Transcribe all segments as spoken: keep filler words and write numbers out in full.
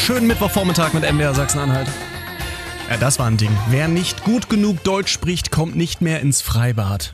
Schönen Mittwochvormittag mit M D R Sachsen-Anhalt. Ja, das war ein Ding. Wer nicht gut genug Deutsch spricht, kommt nicht mehr ins Freibad.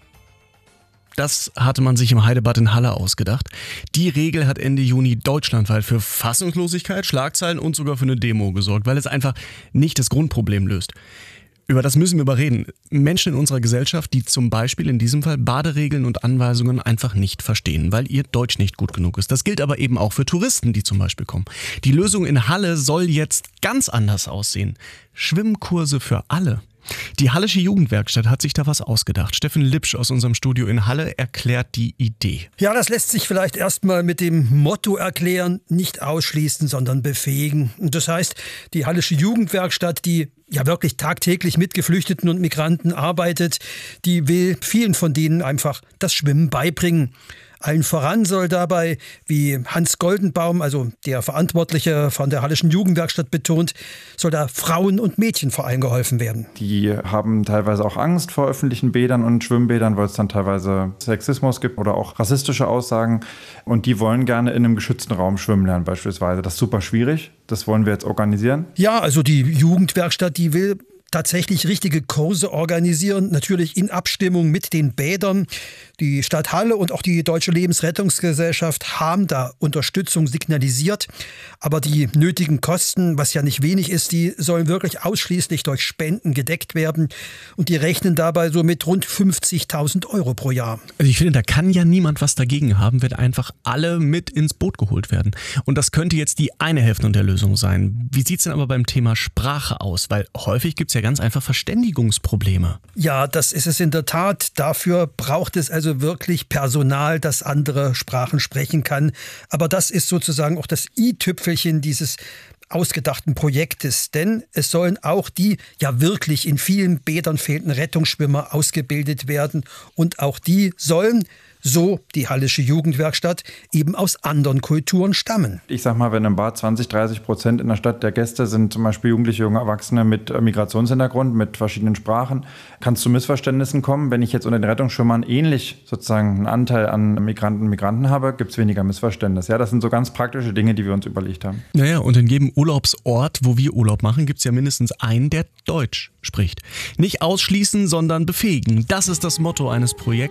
Das hatte man sich im Heidebad in Halle ausgedacht. Die Regel hat Ende Juni deutschlandweit für Fassungslosigkeit, Schlagzeilen und sogar für eine Demo gesorgt, weil es einfach nicht das Grundproblem löst. Über das müssen wir überreden. Menschen in unserer Gesellschaft, die zum Beispiel in diesem Fall Baderegeln und Anweisungen einfach nicht verstehen, weil ihr Deutsch nicht gut genug ist. Das gilt aber eben auch für Touristen, die zum Beispiel kommen. Die Lösung in Halle soll jetzt ganz anders aussehen. Schwimmkurse für alle. Die Hallische Jugendwerkstatt hat sich da was ausgedacht. Steffen Lipsch aus unserem Studio in Halle erklärt die Idee. Ja, das lässt sich vielleicht erstmal mit dem Motto erklären, nicht ausschließen, sondern befähigen. Und das heißt, die Hallische Jugendwerkstatt, die ja wirklich tagtäglich mit Geflüchteten und Migranten arbeitet, die will vielen von denen einfach das Schwimmen beibringen. Allen voran soll dabei, wie Hans Goldenbaum, also der Verantwortliche von der Hallischen Jugendwerkstatt betont, soll da Frauen und Mädchen vor allem geholfen werden. Die haben teilweise auch Angst vor öffentlichen Bädern und Schwimmbädern, weil es dann teilweise Sexismus gibt oder auch rassistische Aussagen. Und die wollen gerne in einem geschützten Raum schwimmen lernen beispielsweise. Das ist super schwierig. Das wollen wir jetzt organisieren. Ja, also die Jugendwerkstatt, die will tatsächlich richtige Kurse organisieren, natürlich in Abstimmung mit den Bädern. Die Stadt Halle und auch die Deutsche Lebensrettungsgesellschaft haben da Unterstützung signalisiert. Aber die nötigen Kosten, was ja nicht wenig ist, die sollen wirklich ausschließlich durch Spenden gedeckt werden. Und die rechnen dabei so mit rund fünfzigtausend Euro pro Jahr. Also ich finde, da kann ja niemand was dagegen haben, wenn einfach alle mit ins Boot geholt werden. Und das könnte jetzt die eine Hälfte der Lösung sein. Wie sieht es denn aber beim Thema Sprache aus? Weil häufig gibt es ja ganz einfach Verständigungsprobleme. Ja, das ist es in der Tat. Dafür braucht es also wirklich Personal, das andere Sprachen sprechen kann. Aber das ist sozusagen auch das i-Tüpfelchen dieses ausgedachten Projektes. Denn es sollen auch die ja wirklich in vielen Bädern fehlenden Rettungsschwimmer ausgebildet werden. Und auch die sollen, so die Hallische Jugendwerkstatt, eben aus anderen Kulturen stammen. Ich sag mal, wenn im Bad zwanzig, dreißig Prozent in der Stadt der Gäste sind zum Beispiel jugendliche, junge Erwachsene mit Migrationshintergrund, mit verschiedenen Sprachen, kann es zu Missverständnissen kommen. Wenn ich jetzt unter den Rettungsschwimmern ähnlich sozusagen einen Anteil an Migranten und Migranten habe, gibt es weniger Missverständnisse. Ja, das sind so ganz praktische Dinge, die wir uns überlegt haben. Naja, und in jedem Urlaubsort, wo wir Urlaub machen, gibt es ja mindestens einen, der Deutsch spricht. Nicht ausschließen, sondern befähigen. Das ist das Motto eines Projekts.